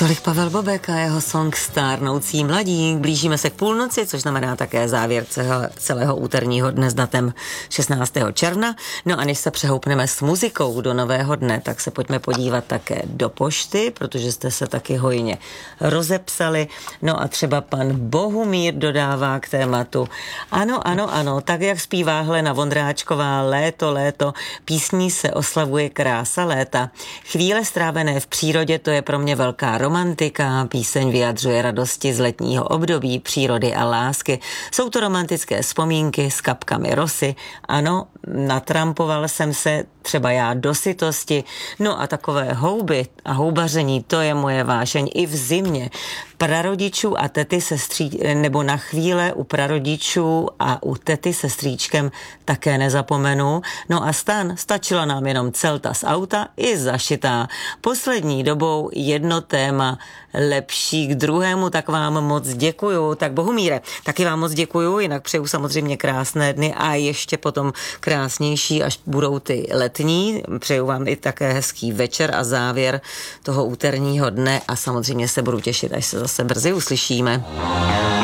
Tolik Pavel Bobek a jeho song Stárnoucí mladík. Blížíme se k půlnoci, což znamená také závěr celého úterního dne s datem 16. června. No a než se přehoupneme s muzikou do nového dne, tak se pojďme podívat také do pošty, protože jste se taky hojně rozepsali. No a třeba pan Bohumír dodává k tématu. Ano, tak jak zpívá Helena Vondráčková, léto, písní se oslavuje krása léta. Chvíle strávené v přírodě, to je pro mě velká romantika, píseň vyjadřuje radosti z letního období, přírody a lásky. Jsou to romantické vzpomínky s kapkami rosy. Ano, natrampoval jsem se třeba já do sytosti. No a takové houby a houbaření, to je moje vášeň i v zimě. Prarodičů a tety nebo na chvíle u prarodičů a u tety se strýčkem také nezapomenu. No a stačila nám jenom celta z auta i zašitá. Poslední dobou jedno téma lepší k druhému, tak vám moc děkuju. Tak Bohumíre, taky vám moc děkuju, jinak přeju samozřejmě krásné dny a ještě potom krásnější, až budou ty letní. Přeju vám i také hezký večer a závěr toho úterního dne a samozřejmě se budu těšit, až se zase brzy uslyšíme.